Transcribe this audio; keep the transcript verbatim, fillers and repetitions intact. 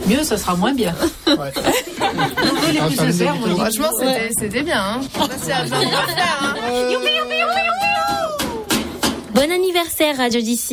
mieux, ça sera moins bien. Ouais. Les plus sincères, moi, je dis- Franchement, c'était, Ouais. c'était bien. Hein. C'est à bien faire. Hein. Bon anniversaire, Radio d'ici.